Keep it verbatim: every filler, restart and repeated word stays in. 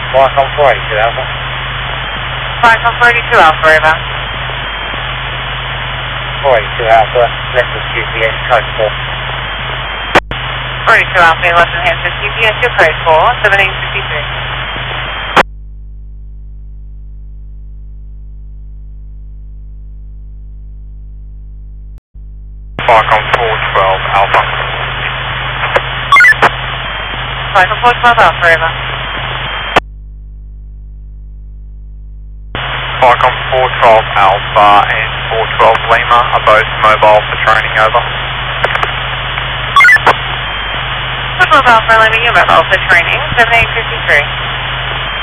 Falcon four eighty-two Alpha. Falcon four eighty-two Alpha, over. four eighty-two Alpha, left with G P S code four. four eighty-two Alpha, left with hands with G P S, your code four, seventeen fifty-three. Falcon four twelve Alpha. Falcon four twelve Alpha, over. Falcon four twelve Alpha and four twelve Lima are both mobile for training, over. four twelve Alpha, Lima, you're mobile for training, seventeen fifty-three.